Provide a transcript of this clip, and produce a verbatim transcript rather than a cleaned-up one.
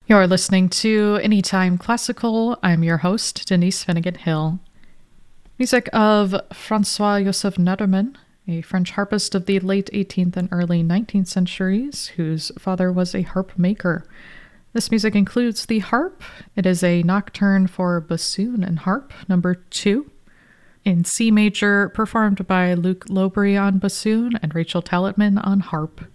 You're listening to Anytime Classical. I'm your host, Denise Finnegan Hill. Music of Francois Joseph Nederman, a French harpist of the late eighteenth and early nineteenth centuries, whose father was a harp maker. This music includes the harp. It is a nocturne for bassoon and harp, number two, in C major, performed by Luc Lobry on bassoon and Rachel Tallotman on harp.